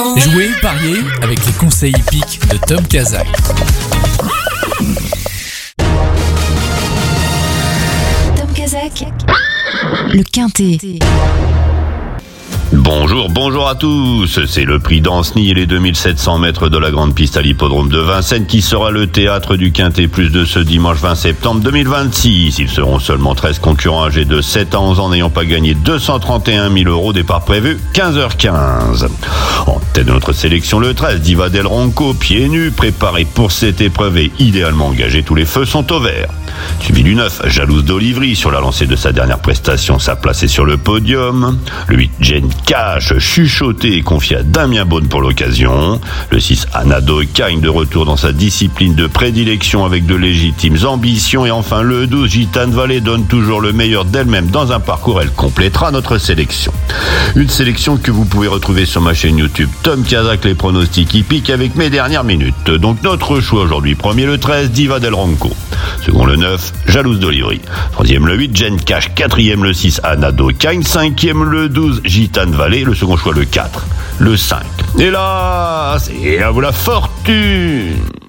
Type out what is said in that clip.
Jouez, pariez avec les conseils hippiques de Tom Kazak. Tom Kazak, le Quintet. Bonjour à tous, c'est le prix d'Ancenis et les 2700 mètres de la grande piste à l'hippodrome de Vincennes qui sera le théâtre du Quintet Plus de ce dimanche 20 septembre 2026. Ils seront seulement 13 concurrents âgés de 7 à 11 ans n'ayant pas gagné 231 000 €, départ prévu 15h15. En tête de notre sélection, le 13, Diva del Ronco, pieds nus, préparé pour cette épreuve et idéalement engagé, tous les feux sont au vert. Suivi du 9, Jalouse d'Olivry, sur la lancée de sa dernière prestation, sa place est sur le podium. Le 8, Jane Cash, chuchoté et confié à Damien Beaune pour l'occasion. Le 6, Anna Dokagne, de retour dans sa discipline de prédilection avec de légitimes ambitions. Et enfin le 12, Gitane Vallée, donne toujours le meilleur d'elle-même dans un parcours. Elle complétera notre sélection. Une sélection que vous pouvez retrouver sur ma chaîne YouTube Tom Kazak, les pronostics hippiques avec mes dernières minutes. Donc notre choix aujourd'hui, premier le 13, Diva del Ronco. Second le 9, Jalouse d'Olivry. Troisième le 8, Jane Cash. Quatrième le 6, Anna Dokagne. Cinquième le 12, Gitane Vallée. Le second choix le 4, le 5. Et là, c'est à vous la fortune.